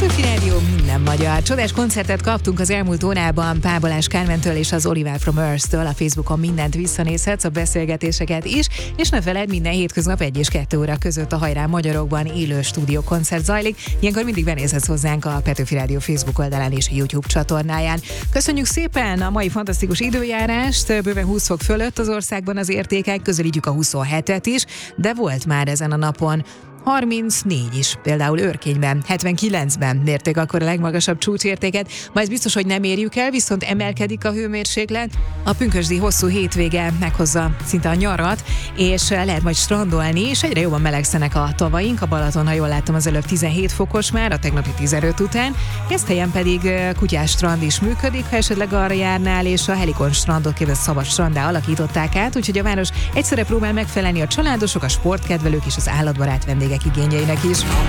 Petőfi Rádió, minden magyar. Csodás koncertet kaptunk az elmúlt órában Pál Balázs Kármentől és az Oliver from Earth-től. A Facebookon mindent visszanézhetsz, a beszélgetéseket is, és ne feledd, minden hétköznap 1 és 2 óra között a Hajrá Magyarokban élő stúdiókoncert zajlik. Ilyenkor mindig benézhetsz hozzánk a Petőfi Rádió Facebook oldalán és YouTube csatornáján. Köszönjük szépen a mai fantasztikus időjárást, bőven 20 fok fölött az országban az értékek, közelítjük a 27-et is, de volt már ezen a napon 34 is, például Örkényben, 79-ben mérték akkor a legmagasabb csúcsértéket, ma ez biztos, hogy nem érjük el, viszont emelkedik a hőmérséklet. A pünkösdi hosszú hétvége meghozza szinte a nyarat, és lehet majd strandolni, és egyre jobban melegszenek a tavaink. A Balaton, ha jól láttam, az előbb 17 fokos már, a tegnapi 15 után. Keszthelyen pedig kutyás strand is működik, ha esetleg arra járnál, és a Helikon strandot képzett szabad stranddá alakították át, úgyhogy a város egyszerre próbál megfelelni a családosok, a sportkedvelők és az állatbarát vendégek igényeinek is.